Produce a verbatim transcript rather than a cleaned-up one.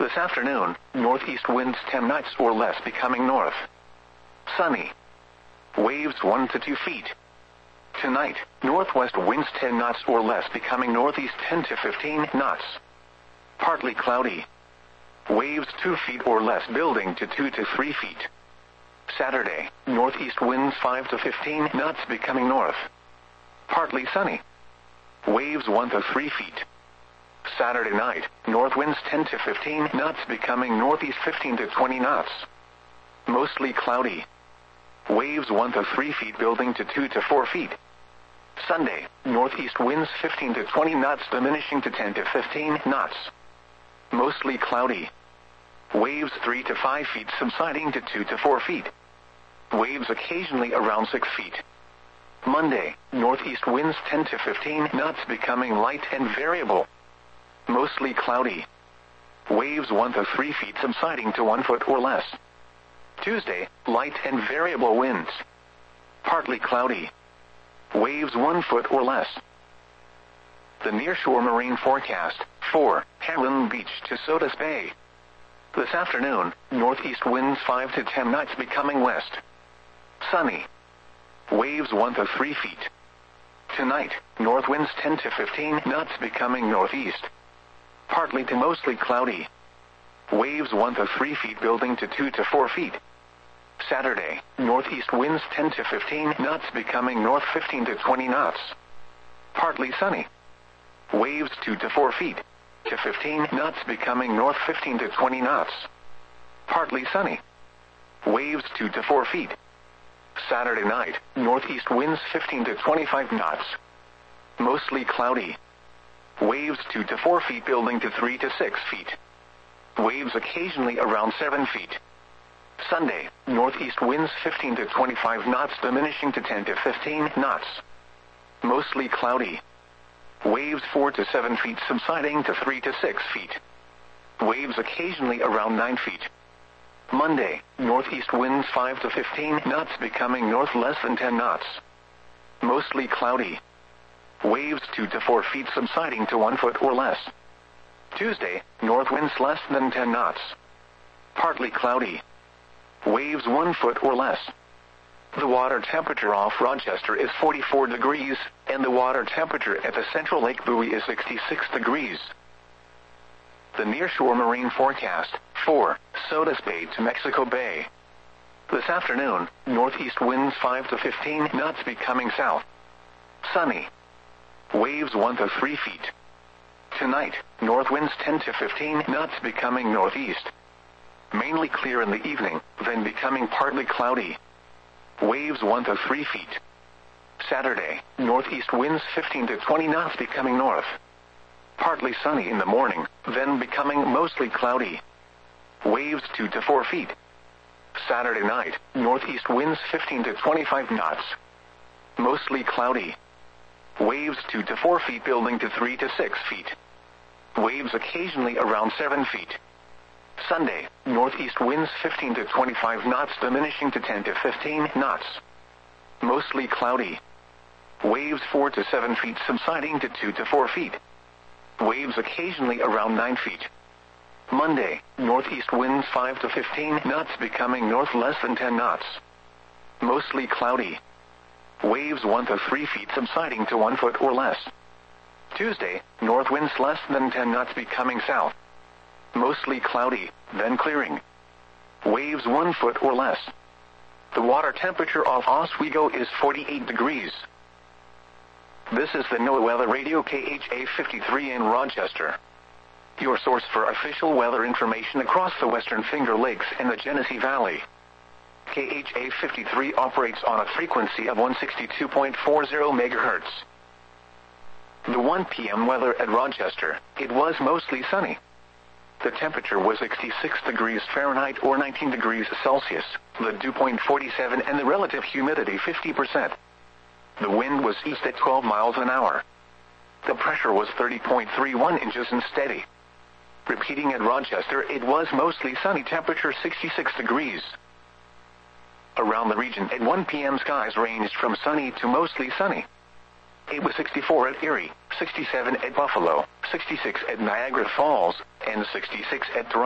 This afternoon, northeast winds ten knots or less becoming north. Sunny. Waves one to two feet. Tonight, northwest winds ten knots or less becoming northeast ten to fifteen knots. Partly cloudy. Waves two feet or less building to two to three feet. Saturday, northeast winds five to fifteen knots becoming north. Partly sunny. Waves one to three feet. Saturday night, north winds ten to fifteen knots becoming northeast fifteen to twenty knots. Mostly cloudy. Waves one to three feet building to two to four feet. Sunday, northeast winds fifteen to twenty knots diminishing to ten to fifteen knots. Mostly cloudy. Waves three to five feet subsiding to two to four feet. Waves occasionally around six feet. Monday, northeast winds ten to fifteen knots becoming light and variable. Mostly cloudy. Waves one to three feet subsiding to one foot or less. Tuesday, light and variable winds. Partly cloudy. Waves one foot or less. The nearshore marine forecast, for Heron Beach to Sodus Bay. This afternoon, northeast winds five to ten knots becoming west. Sunny. Waves one to three feet. Tonight, north winds ten to fifteen knots becoming northeast. Partly to mostly cloudy. Waves one to three feet building to two to four feet. Saturday, northeast winds ten to fifteen knots becoming north fifteen to twenty knots. Partly sunny. Waves two to four feet. To fifteen knots becoming north fifteen to twenty knots. Partly sunny. Waves two to four feet. Saturday night, northeast winds fifteen to twenty-five knots. Mostly cloudy. Waves two to four feet building to three to six feet. Waves occasionally around seven feet. Sunday, northeast winds fifteen to twenty-five knots diminishing to ten to fifteen knots. Mostly cloudy. Waves four to seven feet subsiding to three to six feet. Waves occasionally around nine feet. Monday, northeast winds five to fifteen knots becoming north less than ten knots. Mostly cloudy. Waves two to four feet subsiding to one foot or less. Tuesday, north winds less than ten knots. Partly cloudy. Waves one foot or less. The water temperature off Rochester is forty-four degrees, and the water temperature at the Central Lake buoy is sixty-six degrees. The nearshore marine forecast, for Sodus Bay to Mexico Bay. This afternoon, northeast winds five to fifteen knots becoming south. Sunny. Waves one to three feet. Tonight, north winds ten to fifteen knots becoming northeast. Mainly clear in the evening, then becoming partly cloudy. Waves one to three feet. Saturday, northeast winds fifteen to twenty knots becoming north. Partly sunny in the morning, then becoming mostly cloudy. Waves two to four feet. Saturday night, northeast winds fifteen to twenty-five knots. Mostly cloudy. Waves two to four feet building to three to six feet. Waves occasionally around seven feet. Sunday, northeast winds fifteen to twenty-five knots diminishing to ten to fifteen knots. Mostly cloudy. Waves four to seven feet subsiding to two to four feet. Waves occasionally around nine feet. Monday, northeast winds five to fifteen knots becoming north less than ten knots. Mostly cloudy. Waves one to three feet subsiding to one foot or less. Tuesday, north winds less than ten knots becoming south. Mostly cloudy, then clearing. Waves one foot or less. The water temperature off Oswego is forty-eight degrees. This is the NOAA Weather Radio K H A fifty-three in Rochester. Your source for official weather information across the Western Finger Lakes and the Genesee Valley. K H A fifty-three operates on a frequency of one sixty-two point four zero megahertz. The one p m weather at Rochester, it was mostly sunny. The temperature was sixty-six degrees Fahrenheit or nineteen degrees Celsius, the dew point forty-seven and the relative humidity fifty percent. The wind was east at twelve miles an hour. The pressure was thirty point three one inches and steady. Repeating at Rochester, it was mostly sunny, temperature sixty-six degrees. Around the region at one p m skies ranged from sunny to mostly sunny. It was sixty-four at Erie, sixty-seven at Buffalo, sixty-six at Niagara Falls, and sixty-six at Toronto.